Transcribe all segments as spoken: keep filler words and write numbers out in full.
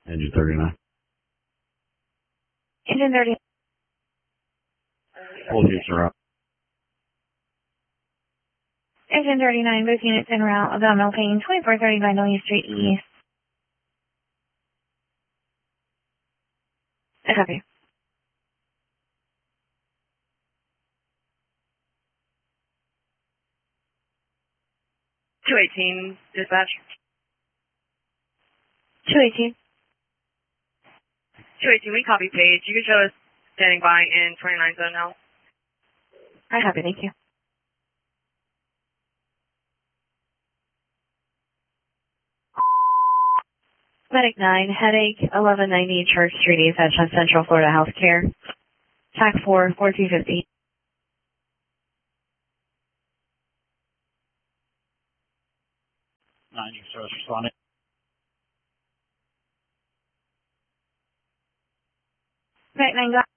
Engine thirty-nine. Engine thirty. Full use around. Engine thirty-nine, both units en route, abdominal pain, twenty-four thirty Magnolia Street East. I copy. two eighteen, dispatch. two eighteen. two eighteen, we copy page. You can show us standing by in twenty-nine zone now. I copy, thank you. Medic nine, headache, eleven ninety Church Street East at Central Florida Healthcare. T A C four, fourteen fifty. Nine, your service responding. Medic nine, got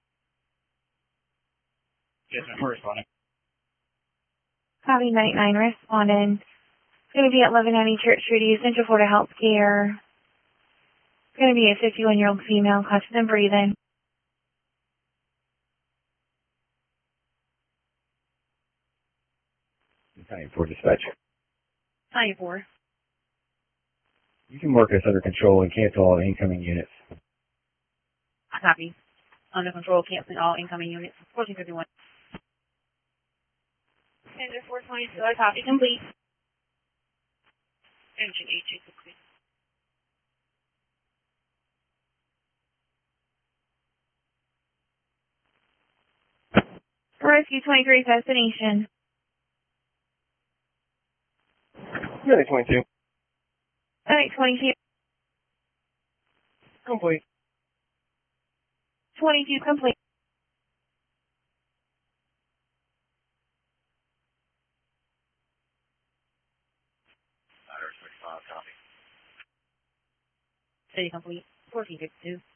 Yes, ma'am, we're responding. copy, Medic nine, responding. It's going to be at eleven ninety Church Street East, Central Florida Healthcare. It's going to be a fifty-one-year-old female, conscious and breathing. ninety-four dispatch. ninety-four. You can mark us under control and cancel all incoming units. I copy. Under control, canceling all incoming units. fourteen fifty-one. Engine four twenty-two, I copy, complete. Engine E two complete. Rescue twenty-three, destination. Really, twenty-two. Medic twenty-two, Complete. twenty-two, complete. Irish sixty-five, copy. City complete. fourteen fifty-two.